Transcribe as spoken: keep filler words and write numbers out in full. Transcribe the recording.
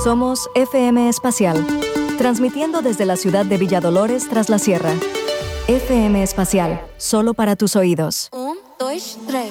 Somos F M Espacial, transmitiendo desde la ciudad de Villa Dolores tras la sierra. F M Espacial, solo para tus oídos. Un, dos, tres.